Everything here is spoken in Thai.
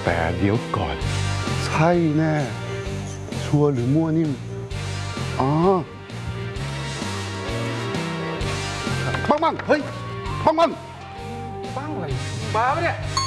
แต่เดี๋ยวก่อนใช่แน่ชัวร์หรือมั่วนิ่มอ๋อปังเฮ้ยปังบ้างอะไรบ้าปะเนี่ย